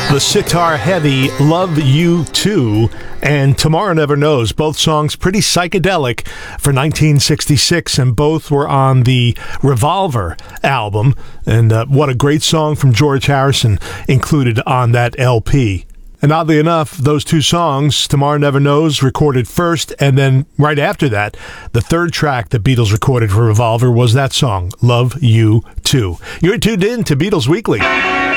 The sitar heavy Love You Too and Tomorrow Never Knows, both songs pretty psychedelic for 1966, and both were on the Revolver album. And what a great song from George Harrison included on that LP. And oddly enough, those two songs, Tomorrow Never Knows, recorded first, and then right after that, the third track the Beatles recorded for Revolver was that song, Love You Too. You're tuned in to Beatles Weekly.